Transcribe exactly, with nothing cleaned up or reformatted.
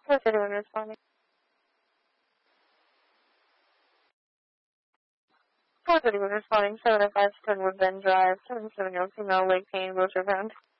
What's anyone responding? What's anyone responding? seven oh five Stonwood Bend Drive, seven seven zero female, Lake Payne, Wilshire Pound.